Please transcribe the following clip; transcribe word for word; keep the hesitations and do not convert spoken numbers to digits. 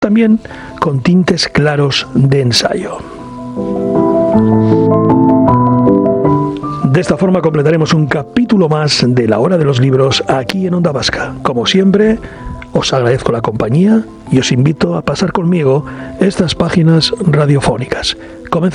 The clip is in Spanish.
también con tintes claros de ensayo. De esta forma completaremos un capítulo más de La Hora de los Libros aquí en Onda Vasca. Como siempre, os agradezco la compañía y os invito a pasar conmigo estas páginas radiofónicas. Comenzamos.